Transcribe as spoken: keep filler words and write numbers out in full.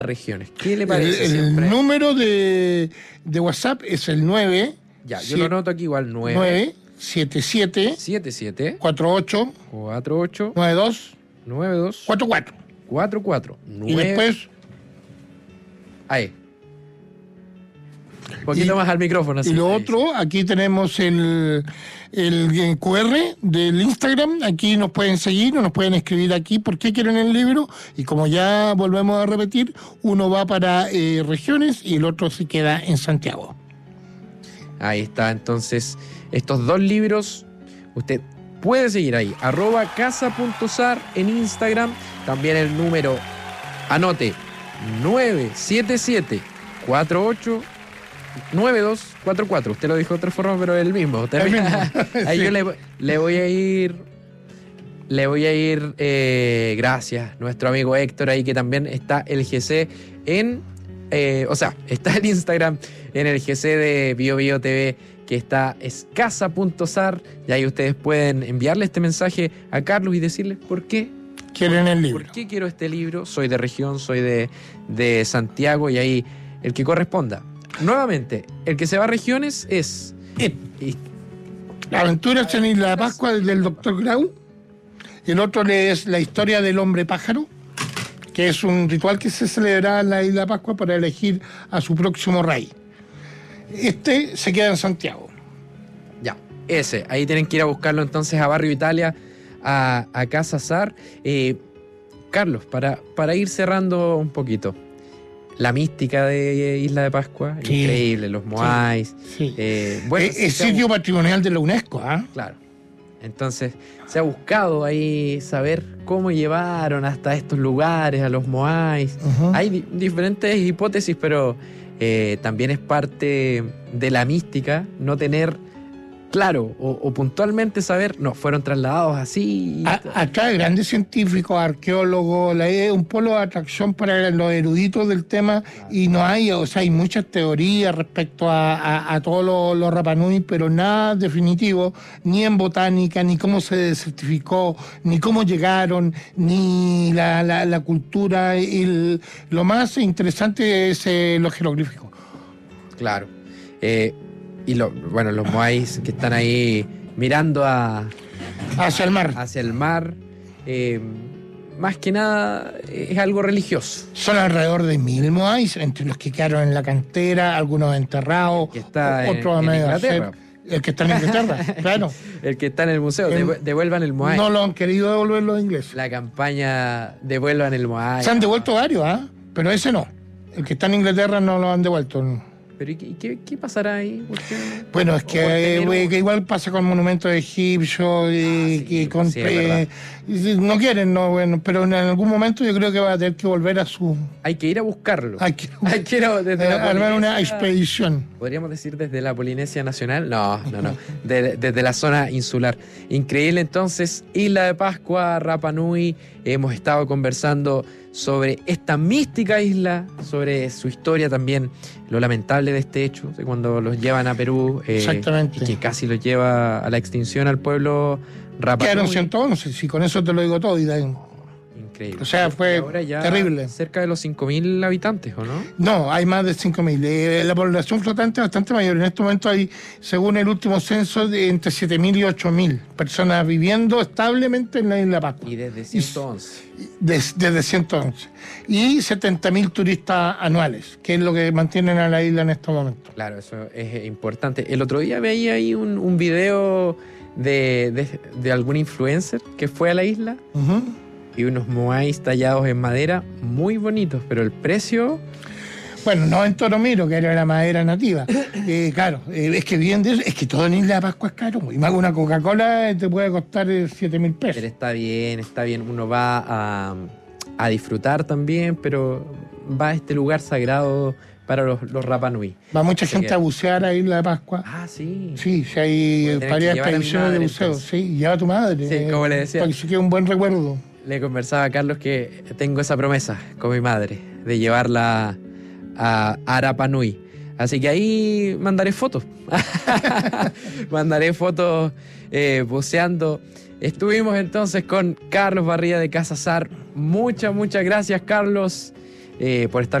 regiones. ¿Qué le parece? El, el número de, de WhatsApp es el nueve. Ya, yo lo noto aquí igual, nueve. nueve siete siete siete siete cuatro ocho cuatro ocho nueve dos nueve dos cuatro cuatro cuatro cuatro Y después. Ahí. Un poquito y, más al micrófono. Así. Y lo Ahí, otro, sí. aquí tenemos el, el Q R del Instagram. Aquí nos pueden seguir o nos pueden escribir aquí por qué quieren el libro. Y como ya volvemos a repetir, uno va para eh, regiones y el otro se queda en Santiago. Ahí está, entonces, estos dos libros, usted puede seguir ahí, arroba casa.sar en Instagram, también el número, anote, nueve siete siete cuatro ocho nueve dos cuatro cuatro. Usted lo dijo de otra forma, pero es el mismo. Usted El me... mismo. Ahí Sí. yo le, le voy a ir, le voy a ir, eh, gracias, nuestro amigo Héctor ahí, que también está el G C en, eh, o sea, está en Instagram, en el G C de Bio Bio T V, que está es casa.sar, y ahí ustedes pueden enviarle este mensaje a Carlos y decirle por qué Quieren el libro. ¿Por qué quiero este libro? Soy de región, soy de, de Santiago, y ahí el que corresponda. Nuevamente, el que se va a regiones es... Eh, y- Aventuras en Isla de Pascua del doctor Grau. El otro es La historia del hombre pájaro, que es un ritual que se celebra en la Isla de Pascua para elegir a su próximo rey. Este se queda en Santiago. Ya, ese. Ahí tienen que ir a buscarlo entonces a Barrio Italia, a, a Casa Sar. Eh, Carlos, para, para ir cerrando un poquito, la mística de Isla de Pascua, Sí. increíble, los moais. Sí. Eh, bueno, es es se ha sitio bu- patrimonial de la UNESCO, ¿ah? Claro. Entonces, se ha buscado ahí saber cómo llevaron hasta estos lugares a los moais. Ujú. Hay di- diferentes hipótesis, pero eh, también es parte de la mística no tener claro o, o puntualmente saber, no, fueron trasladados así. y A- todo. acá hay grandes científicos, arqueólogos, la- es un polo de atracción para los eruditos del tema y no hay, o sea, hay muchas teorías respecto a, a- a todos los, los Rapanui, pero nada definitivo, ni en botánica, ni cómo se certificó, ni cómo llegaron, ni la, la- la cultura. Y el- lo más interesante es eh, los jeroglíficos. Claro. Eh, y lo, bueno, los moais que están ahí mirando a, Hacia el mar. hacia el mar, eh, más que nada es algo religioso. Son alrededor de mil moais, entre los que quedaron en la cantera, algunos enterrados, Que está en- otros a en medio Inglaterra. hacer. El que está en Inglaterra, claro. El que está en el museo, El- devu- devuelvan el moai. No lo han querido devolver los ingleses. La campaña devuelvan el moai. Se han devuelto varios, ¿ah? Pero ese no. El que está en Inglaterra no lo han devuelto. Pero ¿y qué, qué- qué pasará ahí? ¿Por qué? Bueno, es O que, por eh, tener un- que igual pasa con monumentos egipcios y, Ah, sí, que con, sí, es eh, verdad. y no quieren, no, bueno, pero en algún momento yo creo que va a tener que volver a su... Hay que ir a buscarlo. Hay que Hay que ir a- desde eh, la armar una Polinesia- expedición. ¿Podríamos decir desde la Polinesia Nacional? No, no, no. De- desde la zona insular. Increíble entonces, Isla de Pascua, Rapa Nui. Hemos estado conversando sobre esta mística isla, sobre su historia también, lo lamentable de este hecho, de cuando los llevan a Perú. eh, Exactamente. Y que casi los lleva a la extinción al pueblo Rapa Quedaron Nui. ciento once, si con eso te lo digo todo. Y de- Increíble. O sea, fue Y ahora ya terrible. cerca de los cinco mil habitantes, ¿o no? No, hay más de cinco mil. Eh, la población flotante es bastante mayor. En este momento hay, según el último censo, de entre siete mil y ocho mil personas viviendo establemente en la Isla de Pascua. Y desde ciento once. Des- desde ciento once. Y setenta mil turistas anuales, que es lo que mantienen a la isla en estos momentos. Claro, eso es importante. El otro día veía ahí un, un video de, de, de algún influencer que fue a la isla Ujú. y unos moais tallados en madera muy bonitos, pero el precio... Bueno, no en Toromiro, que era la madera nativa. Eh, claro, eh, es que bien de eso, es que todo en Isla de Pascua es caro. Y más una Coca-Cola eh, te puede costar siete mil Pero pesos. está bien, está bien. Uno va a, a disfrutar también, pero va a este lugar sagrado para los, los Rapa Nui. Va mucha Así gente que- a bucear a Isla de Pascua. Ah, sí. Sí, sí hay Voy a tener varias que llevar a mi expediciones de madre, buceo. entonces. Sí, lleva a tu madre. Sí, como le decía. Para que se quede un buen recuerdo. Le conversaba a Carlos que tengo esa promesa con mi madre de llevarla a Rapa Nui. Así que ahí mandaré fotos. mandaré fotos eh, buceando. Estuvimos entonces con Carlos Barría de Casa Sar. Muchas, muchas gracias, Carlos. eh, por estar